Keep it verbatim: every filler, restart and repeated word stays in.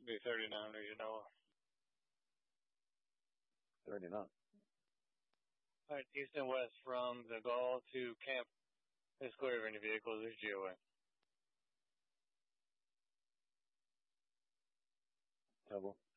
Be thirty-nine, as you know. thirty-nine. All right, east and west from the Gall to camp is clear of any vehicles. Is G O A. Double.